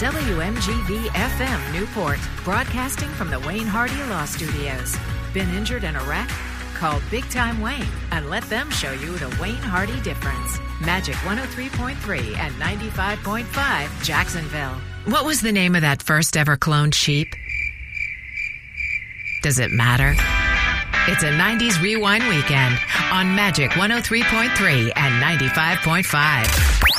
WMGV-FM Newport, broadcasting from the Wayne Hardy Law Studios. Been injured in a wreck? Call Big Time Wayne and let them show you the Wayne Hardy difference. Magic 103.3 and 95.5 Jacksonville. What was the name of that first ever cloned sheep? Does it matter? It's a 90s Rewind weekend on Magic 103.3 and 95.5.